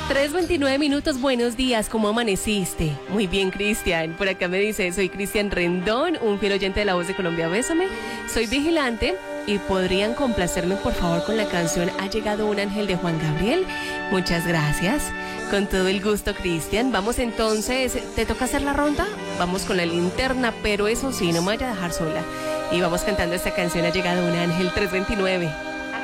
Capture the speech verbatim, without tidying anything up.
tres veintinueve minutos, buenos días, ¿cómo amaneciste? Muy bien, Cristian. Por acá me dice, soy Cristian Rendón, un fiel oyente de La Voz de Colombia, bésame. Soy vigilante y podrían complacerme, por favor, con la canción Ha llegado un ángel de Juan Gabriel. Muchas gracias. Con todo el gusto, Cristian. Vamos entonces, ¿te toca hacer la ronda? Vamos con la linterna, pero eso sí, no me vaya a dejar sola. Y vamos cantando esta canción, Ha llegado un ángel, tres veintinueve.